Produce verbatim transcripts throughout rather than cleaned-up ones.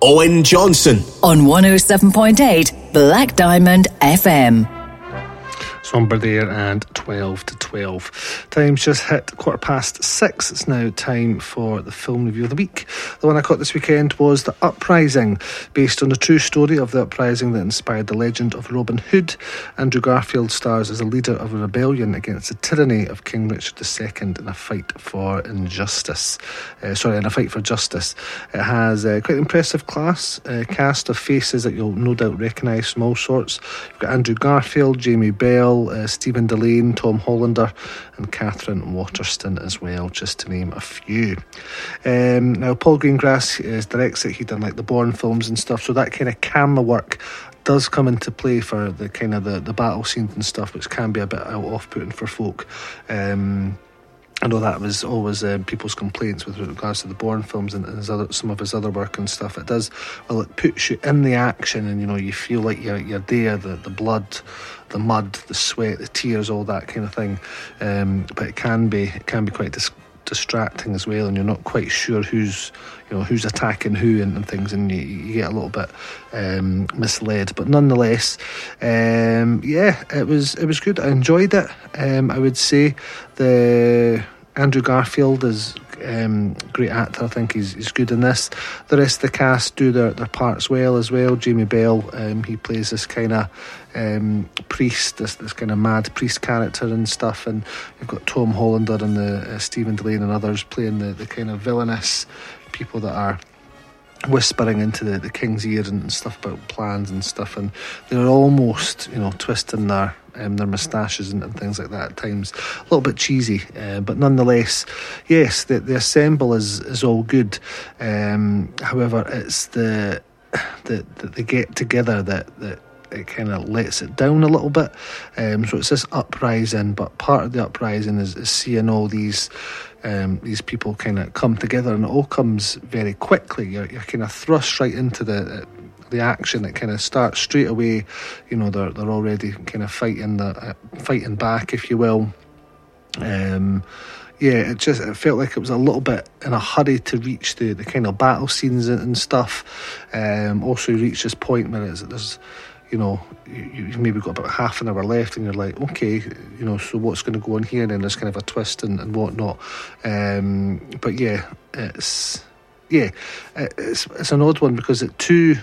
Owen Johnson on one oh seven point eight Black Diamond F M. Somber there, and twelve to twelve. Time's just hit quarter past six. It's now time for the film review of the week. The one I caught this weekend was The Uprising, based on the true story of the uprising that inspired the legend of Robin Hood. Andrew Garfield stars as a leader of a rebellion against the tyranny of King Richard the Second in a fight for injustice. Uh, sorry, in a fight for justice. It has uh, quite an impressive class, uh, cast of faces that you'll no doubt recognise from all sorts. You've got Andrew Garfield, Jamie Bell, Uh, Stephen Delane, Tom Hollander and Catherine Waterston as well, just to name a few. Um, now Paul Greengrass is directs it. He done like the Bourne films and stuff, so that kind of camera work does come into play for the kind of the, the battle scenes and stuff, which can be a bit off-putting for folk. um I know that was always um, people's complaints with regards to the Bourne films and his other, some of his other work and stuff. It does, well, it puts you in the action, and you know, you feel like you're you're there. The the blood, the mud, the sweat, the tears, all that kind of thing. Um, but it can be it can be quite dis- distracting as well, and you're not quite sure who's you know who's attacking who and, and things, and you, you get a little bit um, misled. But nonetheless, um, yeah, it was it was good. I enjoyed it. Um, I would say the Andrew Garfield is um, great actor. I think he's he's good in this. The rest of the cast do their, their parts well as well. Jamie Bell, um, he plays this kind of um, priest, this this kind of mad priest character and stuff. And you've got Tom Hollander and the uh, Stephen Delane and others playing the, the kind of villainous people that are whispering into the, the king's ear and stuff about plans and stuff, and they're almost, you know, twisting their um, their moustaches and, and things like that at times. A little bit cheesy, uh, but nonetheless, yes, the, the assemble is, is all good. Um, however, it's the the, the, the get together that, that it kind of lets it down a little bit. Um, so it's this uprising, but part of the uprising is, is seeing all these um, these people kind of come together, and it all comes very quickly. You're, you're kind of thrust right into the the action. It kind of starts straight away. You know, they're they're already kind of fighting the uh, fighting back, if you will. Um, yeah, it just it felt like it was a little bit in a hurry to reach the, the kind of battle scenes and, and stuff. Um, also reach this point where it's, there's, you know, you, you've maybe got about half an hour left, and you're like, okay, you know, so what's going to go on here? And then there's kind of a twist and, and whatnot. Um, but yeah, it's yeah, it's it's an odd one because at two,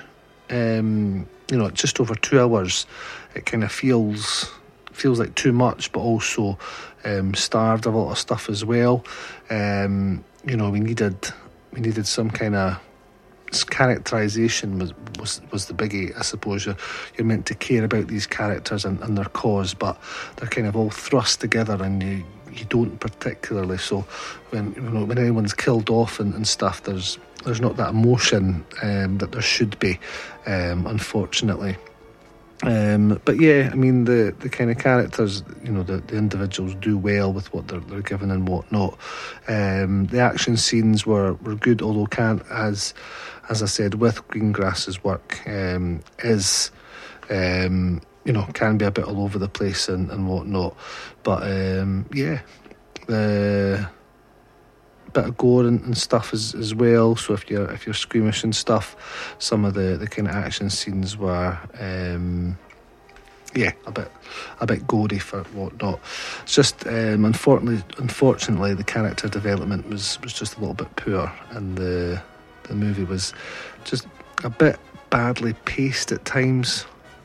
um, you know, just over two hours, it kind of feels feels like too much, but also um, starved of a lot of stuff as well. Um, you know, we needed we needed some kind of characterisation was, was was the biggie, I suppose. You're, you're meant to care about these characters and, and their cause, but they're kind of all thrust together, and you you don't particularly. So when you know when anyone's killed off and, and stuff, there's there's not that emotion um, that there should be, um, unfortunately. Um, but yeah, I mean the, the kind of characters, you know, the, the individuals do well with what they're, they're given and whatnot. Um, the action scenes were, were good, although can't, as as I said, with Greengrass's work, um, is um, you know, can be a bit all over the place and, and whatnot. But um, yeah, the bit of gore and, and stuff as as well. So if you're if you're squeamish and stuff, some of the, the kind of action scenes were um, yeah a bit a bit gory for whatnot. It's just um, unfortunately unfortunately the character development was, was just a little bit poor, and the the movie was just a bit badly paced at times.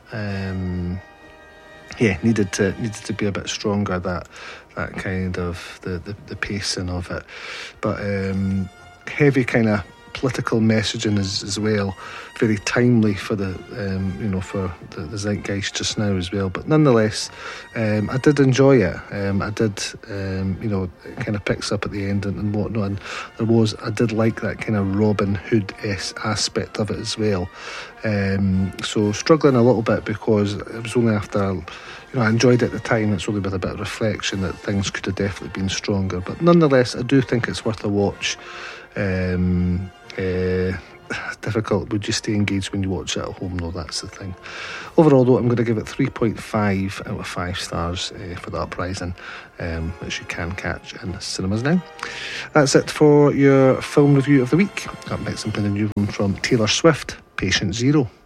Um, yeah, needed to needed to be a bit stronger, that that kind of the, the, the pacing of it. But um, heavy kind of political messaging as, as well, very timely for the um, you know for the, the zeitgeist just now as well. But nonetheless, um, I did enjoy it. Um, I did um, you know it kind of picks up at the end and, and whatnot. And there was I did like that kind of Robin Hood-esque aspect of it as well. Um, so struggling a little bit because it was only after. You know, I enjoyed it at the time. It's only with a bit of reflection that things could have definitely been stronger. But nonetheless, I do think it's worth a watch. Um, uh, difficult. Would you stay engaged when you watch it at home? No, that's the thing. Overall, though, I'm going to give it three point five out of five stars uh, for The Uprising, um, which you can catch in cinemas now. That's it for your film review of the week. Up next, I'm playing a new one from Taylor Swift, Patient Zero.